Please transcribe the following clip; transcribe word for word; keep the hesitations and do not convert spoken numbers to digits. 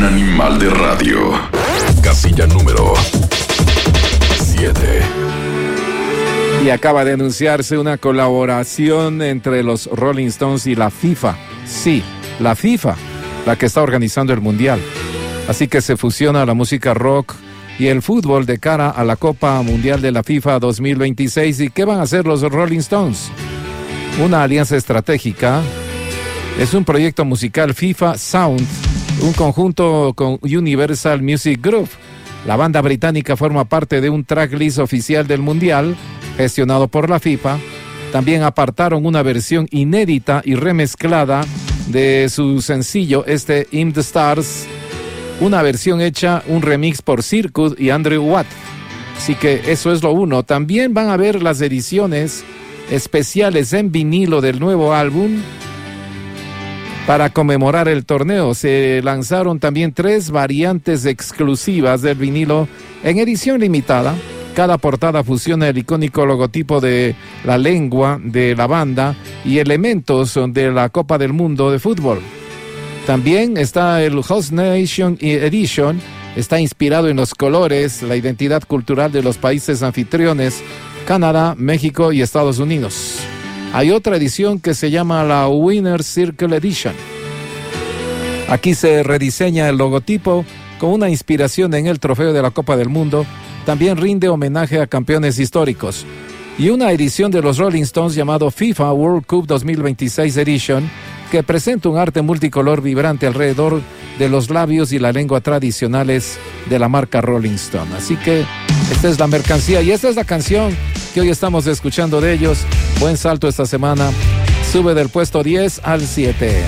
animal de radio. Casilla número siete. Y acaba de anunciarse una colaboración entre los Rolling Stones y la FIFA. Sí, la FIFA, la que está organizando el Mundial. Así que se fusiona la música rock y el fútbol de cara a la Copa Mundial de la FIFA dos mil veintiséis. ¿Y qué van a hacer los Rolling Stones? Una alianza estratégica. Es un proyecto musical FIFA Sound, un conjunto con Universal Music Group. La banda británica forma parte de un tracklist oficial del Mundial, gestionado por la FIFA. También apartaron una versión inédita y remezclada de su sencillo, este In the Stars, una versión hecha, un remix por Circuit y Andrew Watt. Así que eso es lo uno. También van a ver las ediciones especiales en vinilo del nuevo álbum para conmemorar el torneo. Se lanzaron también tres variantes exclusivas del vinilo en edición limitada. Cada portada fusiona el icónico logotipo de la lengua de la banda y elementos de la Copa del Mundo de fútbol. También está el Host Nation Edition. Está inspirado en los colores, la identidad cultural de los países anfitriones, Canadá, México y Estados Unidos. Hay otra edición que se llama la Winner Circle Edition. Aquí se rediseña el logotipo con una inspiración en el trofeo de la Copa del Mundo. También rinde homenaje a campeones históricos. Y una edición de los Rolling Stones llamado FIFA World Cup dos mil veintiséis Edition, que presenta un arte multicolor vibrante alrededor de los labios y la lengua tradicionales de la marca Rolling Stone. Así que esta es la mercancía y esta es la canción que hoy estamos escuchando de ellos. Buen salto esta semana. Sube del puesto diez al siete.